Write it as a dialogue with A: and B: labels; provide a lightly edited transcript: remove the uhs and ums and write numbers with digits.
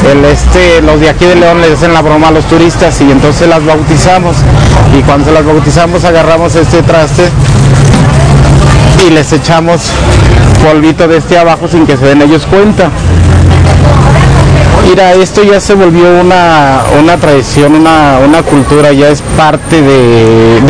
A: los de aquí de León les hacen la broma a los turistas y entonces las bautizamos, y cuando se las bautizamos agarramos este traste y les echamos polvito de abajo sin que se den ellos cuenta. Mira, esto ya se volvió una tradición, una cultura, ya es parte de